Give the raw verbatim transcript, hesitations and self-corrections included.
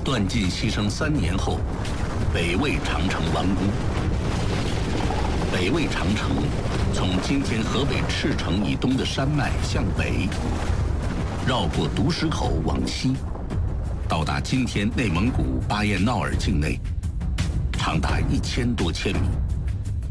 段晋牺牲三年后，北魏长城完工。北魏长城从今天河北赤城以东的山脉向北，绕过独石口往西，到达今天内蒙古巴彦淖尔境内，长达一千多千米。